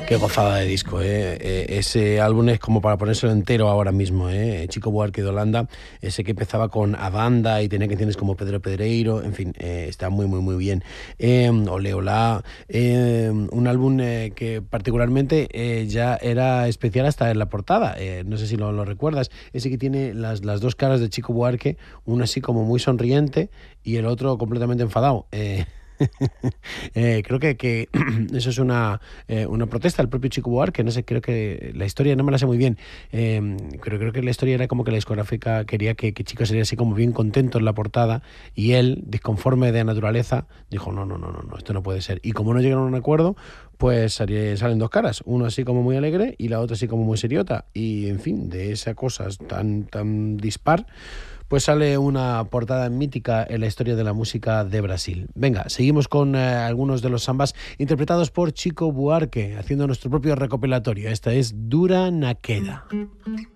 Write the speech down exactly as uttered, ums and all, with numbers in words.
Qué gozada de disco, ¿eh? Eh, ese álbum es como para ponérselo entero ahora mismo, ¿eh? Chico Buarque de Holanda, ese que empezaba con A Banda y tenía canciones como Pedro Pedreiro, en fin, eh, está muy, muy, muy bien. Eh, Ole Olá, eh, un álbum eh, que particularmente eh, ya era especial hasta en la portada, eh, no sé si lo, lo recuerdas, ese que tiene las, las dos caras de Chico Buarque, uno así como muy sonriente y el otro completamente enfadado. Eh, eh, creo que, que eso es una, eh, una protesta del propio Chico Buarque, no sé, creo que la historia no me la sé muy bien, eh, pero creo que la historia era como que la discográfica quería que, que Chico sería así como bien contento en la portada y él, disconforme de naturaleza, dijo no, no, no, no, no, esto no puede ser. Y como no llegaron a un acuerdo, pues salen dos caras, uno así como muy alegre y la otra así como muy seriota. Y en fin, de esa cosa tan, tan dispar, pues sale una portada mítica en la historia de la música de Brasil. Venga, seguimos con eh, algunos de los sambas interpretados por Chico Buarque, haciendo nuestro propio recopilatorio. Esta es Dura na Queda.